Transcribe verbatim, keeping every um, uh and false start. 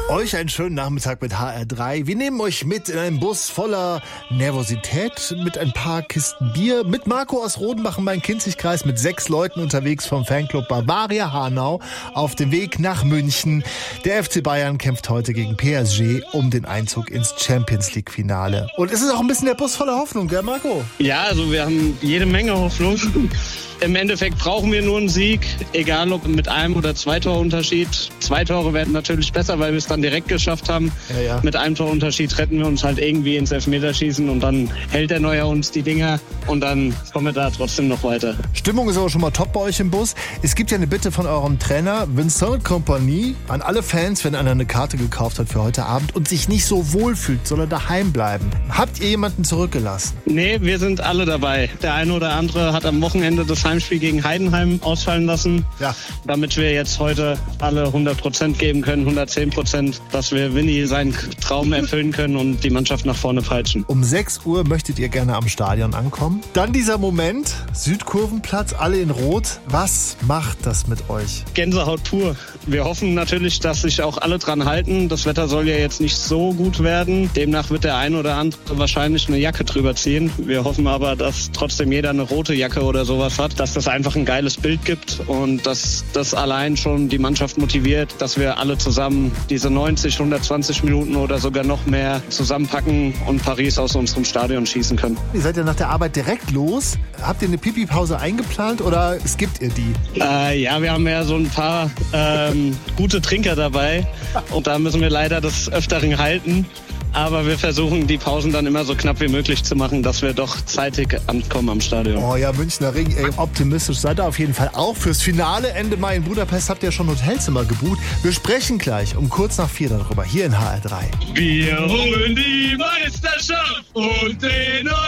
Euch einen schönen Nachmittag mit H R drei. Wir nehmen euch mit in einen Bus voller Nervosität, mit ein paar Kisten Bier, mit Marco aus Rodenbach im Main-Kinzig-Kreis, mit sechs Leuten unterwegs vom Fanclub Bavaria Hanau auf dem Weg nach München. Der F C Bayern kämpft heute gegen P S G um den Einzug ins Champions-League-Finale. Und es ist auch ein bisschen der Bus voller Hoffnung, gell Marco? Ja, also wir haben jede Menge Hoffnung. Im Endeffekt brauchen wir nur einen Sieg, egal ob mit einem oder zwei Torunterschied. Zwei Tore werden natürlich besser, weil wir es dann direkt geschafft haben. Ja, ja. Mit einem Torunterschied retten wir uns halt irgendwie ins Elfmeterschießen und dann hält der Neuer uns die Dinger und dann kommen wir da trotzdem noch weiter. Stimmung ist aber schon mal top bei euch im Bus. Es gibt ja eine Bitte von eurem Trainer Vincent Kompany an alle Fans, wenn einer eine Karte gekauft hat für heute Abend und sich nicht so wohl fühlt, soll er daheim bleiben. Habt ihr jemanden zurückgelassen? Nee, wir sind alle dabei. Der eine oder andere hat am Wochenende das Heimspiel gegen Heidenheim ausfallen lassen, Ja. damit wir jetzt heute alle hundert Prozent geben können, hundertzehn Prozent, dass wir Winnie seinen Traum erfüllen können und die Mannschaft nach vorne peitschen. Um sechs Uhr möchtet ihr gerne am Stadion ankommen. Dann dieser Moment, Südkurvenplatz, alle in Rot. Was macht das mit euch? Gänsehaut pur. Wir hoffen natürlich, dass sich auch alle dran halten. Das Wetter soll ja jetzt nicht so gut werden. Demnach wird der ein oder andere wahrscheinlich eine Jacke drüber ziehen. Wir hoffen aber, dass trotzdem jeder eine rote Jacke oder sowas hat, dass das einfach ein geiles Bild gibt und dass das allein schon die Mannschaft motiviert, dass wir alle zusammen diese neunzig, hundertzwanzig Minuten oder sogar noch mehr zusammenpacken und Paris aus unserem Stadion schießen können. Ihr seid ja nach der Arbeit direkt los. Habt ihr eine Pipi-Pause eingeplant oder skippt ihr die? Äh, ja, wir haben ja so ein paar ähm, gute Trinker dabei und da müssen wir leider des Öfteren halten. Aber wir versuchen, die Pausen dann immer so knapp wie möglich zu machen, dass wir doch zeitig ankommen am Stadion. Oh ja, Münchner Ring, ey, optimistisch seid ihr auf jeden Fall auch. Fürs Finale Ende Mai in Budapest habt ihr schon Hotelzimmer gebucht. Wir sprechen gleich um kurz nach vier darüber, hier in H R drei. Wir holen die Meisterschaft und den